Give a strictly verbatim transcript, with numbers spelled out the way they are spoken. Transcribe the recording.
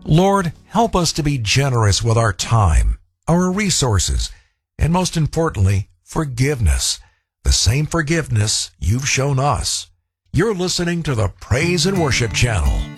Lord, help us to be generous with our time, our resources, and most importantly, forgiveness. The same forgiveness you've shown us. You're listening to the Praise and Worship Channel.